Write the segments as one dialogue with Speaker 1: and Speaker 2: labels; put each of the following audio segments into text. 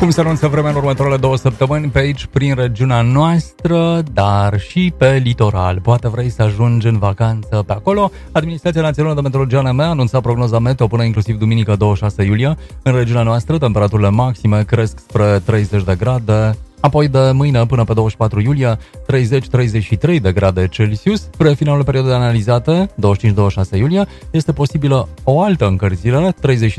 Speaker 1: Cum se anunță vremea în următoarele 2 săptămâni pe aici, prin regiunea noastră, dar și pe litoral. Poate vrei să ajungi în vacanță pe acolo. Administrația Națională de Meteorologie ANM a anunțat prognoza meteo până inclusiv duminică 26 iulie. În regiunea noastră, temperaturile maxime cresc spre 30 de grade. Apoi de mâine până pe 24 iulie, 30-33 de grade Celsius. Spre finalul perioadei analizate, 25-26 iulie, este posibilă o altă încălzire,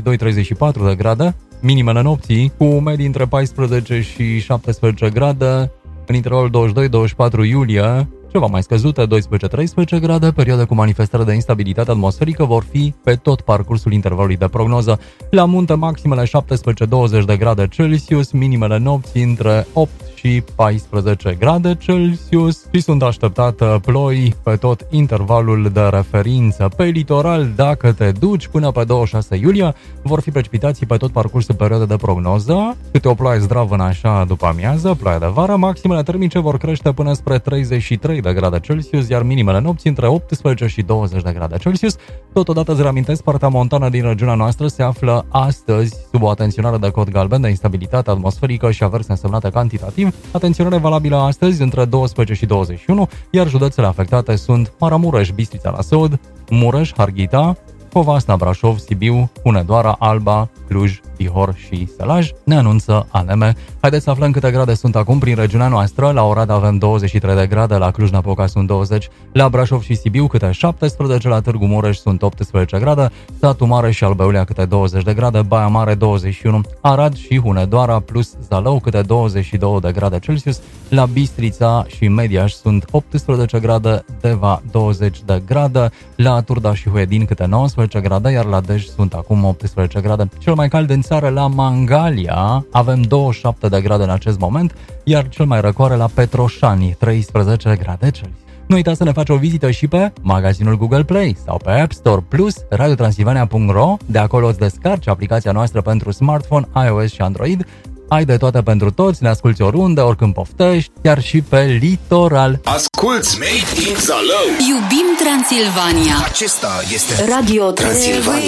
Speaker 1: 32-34 de grade. Minimele nopții, cu medii între 14 și 17 grade, în intervalul 22-24 iulie, ceva mai scăzute, 12-13 grade, perioade cu manifestare de instabilitate atmosferică vor fi pe tot parcursul intervalului de prognoză. La munte, maximele 17-20 de grade Celsius, minimele nopții între 8 și 14 grade Celsius și sunt așteptate ploi pe tot intervalul de referință. Pe litoral, dacă te duci până pe 26 iulie, vor fi precipitații pe tot parcursul perioadei de prognoză, câte o ploaie zdravână așa după amiază, ploaie de vară, maximele termice vor crește până spre 33 de grade Celsius, iar minimele nopții între 18 și 20 de grade Celsius. Totodată îți reamintesc, partea montană din regiunea noastră se află astăzi sub o atenționare de cod galben de instabilitate atmosferică și averse însemnate cantitativ. Atenționare valabilă astăzi între 12 și 21, iar județele afectate sunt Maramureș, Bistrița la Sud, Mureș, Harghita, Covasna, Brașov, Sibiu, Hunedoara, Alba, Cluj, Bihor și Sălaj. Ne anunță ANM. Haideți să aflăm câte grade sunt acum prin regiunea noastră. La Oradea avem 23 de grade, la Cluj-Napoca sunt 20, la Brașov și Sibiu câte 17, la Târgu Mureș sunt 18 grade, Satu Mare și Alba Iulia câte 20 de grade, Baia Mare 21, Arad și Hunedoara plus Zalău câte 22 de grade Celsius, la Bistrița și Mediaș sunt 18 grade, Deva 20 de grade, la Turda și Huedin câte 19 grade, iar la Dej sunt acum 18 grade. Cel mai cald în țară la Mangalia avem 27 de grade în acest moment, iar cel mai răcoare la Petroșani 13 grade Celsius. Nu uita să ne faci o vizită și pe magazinul Google Play sau pe App Store plus radiotransilvania.ro. De acolo îți descarci aplicația noastră pentru smartphone, iOS și Android. Ai de toate pentru toți, ne asculti oriunde, oricând poftești, chiar și pe litoral.
Speaker 2: Asculți Made in Zalău.
Speaker 3: Iubim Transilvania.
Speaker 2: Acesta este
Speaker 3: Radio
Speaker 2: Transilvania.